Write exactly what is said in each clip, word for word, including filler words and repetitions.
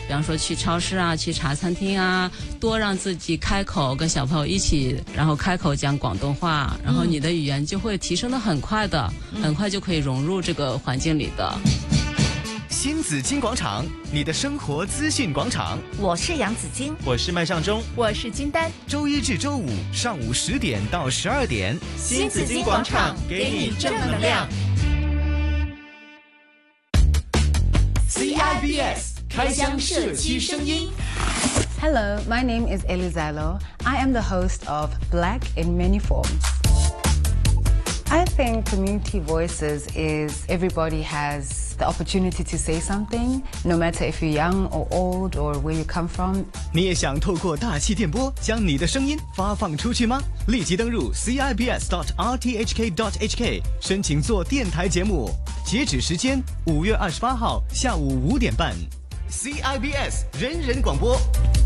比方说去超市啊，去茶餐厅啊，多让自己开口跟小朋友一起，然后开口讲广东话，然后你的语言就会提升的很快的，嗯、很快就可以融入这个环境里的。 新紫金广场，你的生活资讯广场。 我是杨紫金， 我是麦尚中， 我是金丹。 周一至周五上午十点到十二点， 新紫金广场给你正能量。 C I B S 开箱社区声音。 Hello, my name is Elizalo. I am the host of Black in Many Forms. I think community voices is everybody has the opportunity to say something, no matter if you're young or old or where you come from. 你也想透过大气电波将你的声音发放出去吗？立即登入 c i b s dot r t h k dot h k 申请做电台节目，截止时间五月二十八号下午五点半。C I B S 人人广播。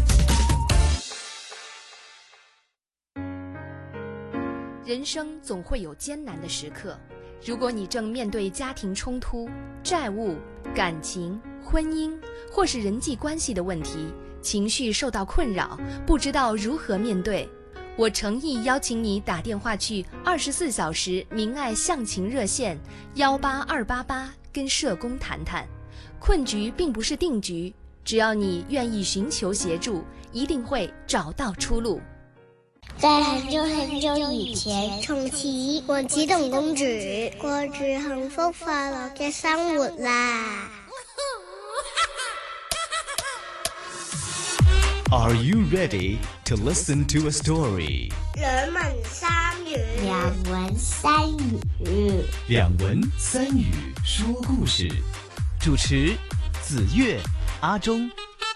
人生总会有艰难的时刻，如果你正面对家庭冲突、债务、感情、婚姻或是人际关系的问题，情绪受到困扰，不知道如何面对，我诚意邀请你打电话去二十四小时明爱向晴热线幺八二八八，跟社工谈谈。困局并不是定局，只要你愿意寻求协助，一定会找到出路。 在很久很久以前，從前王子同公主過住幸福快樂嘅生活啦。 Are you ready to listen to a story? 兩文三語， 兩文三語， 兩文三語說故事。主持子越、阿忠。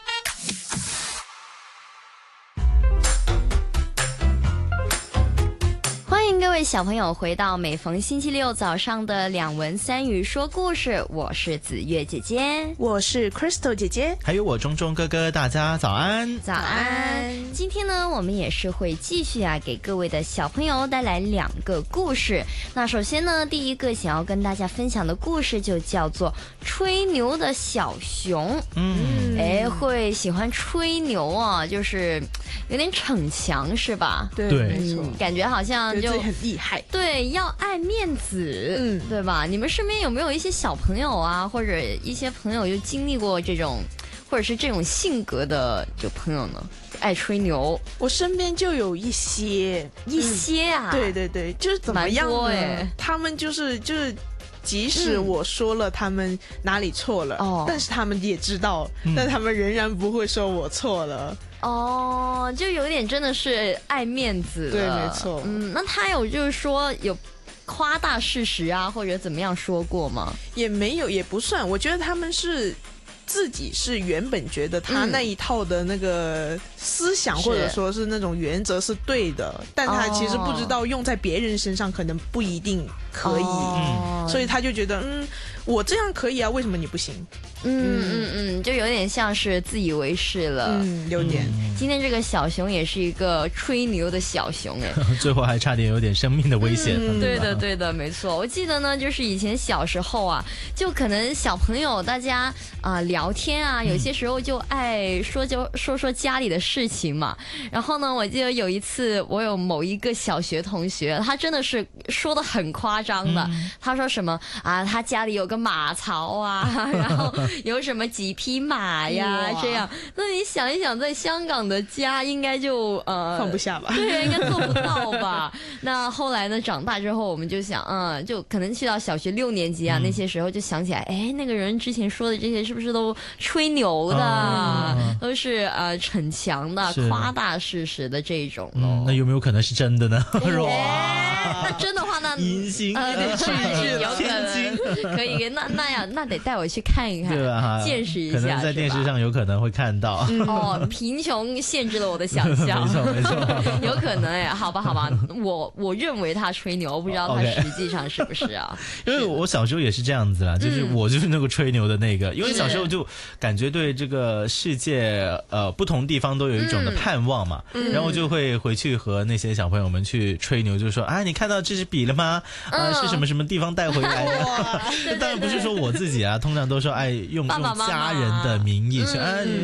欢迎各位小朋友回到每逢星期六早上的两文三语说故事，我是子越姐姐， 我是 Crystal 姐姐， 还有我中中哥哥，大家早安。 早安。今天呢，我们也是会继续啊，给各位的小朋友带来两个故事。那首先呢，第一个想要跟大家分享的故事就叫做吹牛的小熊。嗯，哎，会喜欢吹牛啊，就是有点逞强是吧？ 对， 对没错， 嗯，感觉好像就很厉害。 对，要爱面子， 嗯， 对吧？你们身边有没有一些小朋友啊，或者一些朋友就经历过这种，或者是这种性格的就朋友呢？爱吹牛， 我身边就有一些一些啊， 嗯、对对对，就是怎么样呢？ 欸、 他们就是就是。即使我说了他们哪里错了，嗯、但是他们也知道、嗯，但他们仍然不会说我错了。 哦，就有点真的是爱面子了。 对，没错。 嗯，那他有就是说有夸大事实啊，或者怎么样说过吗？ 也没有，也不算。我觉得他们是自己是原本觉得他那一套的那个思想、嗯、或者说是那种原则是对的，但他其实不知道用在别人身上可能不一定可以，哦、所以他就觉得嗯，我这样可以啊，为什么你不行？ 嗯嗯嗯，就有点像是自以为是了。 嗯，有点。 今天这个小熊也是一个吹牛的小熊哎， 最后还差点有点生命的危险。 嗯、对的对的，没错。我记得呢，就是以前小时候啊，就可能小朋友大家啊、呃、聊天啊，有些时候就爱说就说说家里的事情嘛。然后呢，我记得有一次我有某一个小学同学，他真的是说的很夸张的，嗯、他说什么啊，他家里有个马槽啊，然后有什么几匹马呀这样。那你想一想，在香港的家应该就呃放不下吧？ 对，应该做不到吧？那后来呢，长大之后我们就想，嗯，就可能去到小学六年级啊，嗯、那些时候就想起来，哎，那个人之前说的这些是不是都吹牛的，哦、都是呃逞强的、夸大事实的这种咯、 嗯？那有没有可能是真的呢？ 哎，那真的话，那隐形呃， 去有可能可以，那那呀，那得带我去看一看， 对吧？ 见识一下， 可能在电视上有可能会看到。 嗯、哦，贫穷限制了我的想象， 没错没错， 有可能哎，好吧好吧，我我认为他吹牛，不知道他实际上是不是啊？ Okay. 因为我小时候也是这样子啦，就是我就是那个吹牛的那个，嗯、因为小时候就感觉对这个世界呃不同地方都有一种的盼望嘛，嗯、然后就会回去和那些小朋友们去吹牛，就说啊，你看到这支笔了吗？啊、呃，是什么什么地方带回来的？当然不是说我自己啊，通常都说哎用用家人的名义去哎。